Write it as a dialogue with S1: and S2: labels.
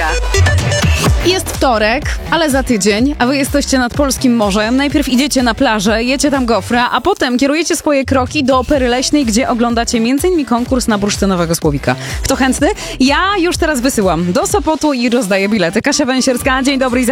S1: Jest wtorek, ale za tydzień, a wy jesteście nad polskim morzem. Najpierw idziecie na plażę, jecie tam gofra, a potem kierujecie swoje kroki do Opery Leśnej, gdzie oglądacie m.in. konkurs na bursztynowego słowika. Kto chętny? Ja już teraz wysyłam do Sopotu i rozdaję bilety. Kasia Węsierska, dzień dobry.